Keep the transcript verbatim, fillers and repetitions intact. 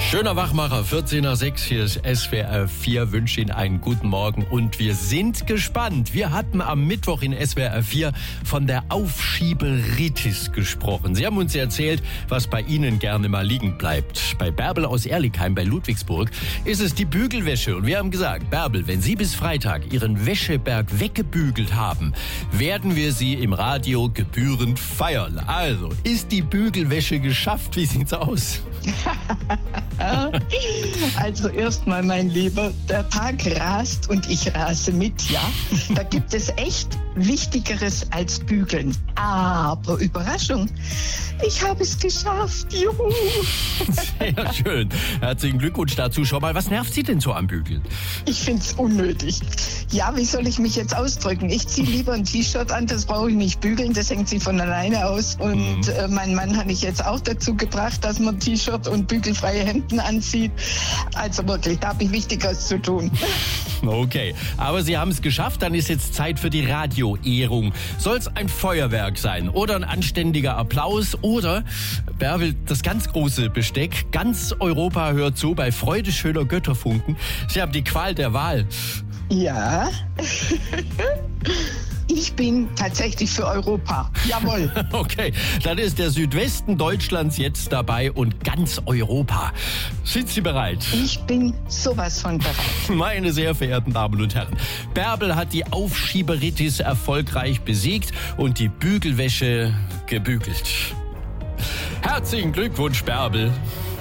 Schöner Wachmacher, vierzehn nach sechs, hier ist S W R vier, wünsche Ihnen einen guten Morgen und wir sind gespannt. Wir hatten am Mittwoch in S W R vier von der Aufschieberitis gesprochen. Sie haben uns erzählt, was bei Ihnen gerne mal liegen bleibt. Bei Bärbel aus Ehrligheim bei Ludwigsburg ist es die Bügelwäsche und wir haben gesagt, Bärbel, wenn Sie bis Freitag Ihren Wäscheberg weggebügelt haben, werden wir Sie im Radio gebührend feiern. Also, ist die Bügelwäsche geschafft? Wie sieht's aus? Also erstmal, mein Lieber, der Tag rast und ich rase mit, ja. Da gibt es echt Wichtigeres als Bügeln. Aber Überraschung, ich habe es geschafft. Juhu! Sehr schön. Herzlichen Glückwunsch dazu. Schau mal, was nervt Sie denn so am Bügeln? Ich finde es unnötig. Ja, wie soll ich mich jetzt ausdrücken? Ich ziehe lieber ein T-Shirt an, das brauche ich nicht bügeln, das hängt sich von alleine aus. Und mhm. äh, meinen Mann habe ich jetzt auch dazu gebracht, dass man T-Shirt und bügelfreie Hemden anzieht. Also wirklich, da habe ich Wichtigeres zu tun. Okay, aber Sie haben es geschafft, dann ist jetzt Zeit für die Radioehrung. Soll es ein Feuerwerk sein oder ein anständiger Applaus oder, Bärbel, das ganz große Besteck, ganz Europa hört zu bei Freude schöner Götterfunken. Sie haben die Qual der Wahl. Ja, ich bin tatsächlich für Europa. Jawohl. Okay, dann ist der Südwesten Deutschlands jetzt dabei und ganz Europa. Sind Sie bereit? Ich bin sowas von bereit. Meine sehr verehrten Damen und Herren, Bärbel hat die Aufschieberitis erfolgreich besiegt und die Bügelwäsche gebügelt. Herzlichen Glückwunsch, Bärbel.